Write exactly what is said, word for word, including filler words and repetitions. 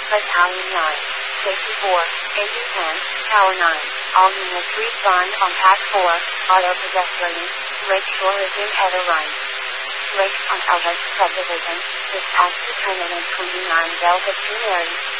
Battalion nine. Safety four. Engine ten. Tower nine. All units respond on path four. Auto pedestrian. Lakeshore is in header right. Lakes on Elvis subdivision. Dispatch to Terminal twenty-nine Delta two Mary.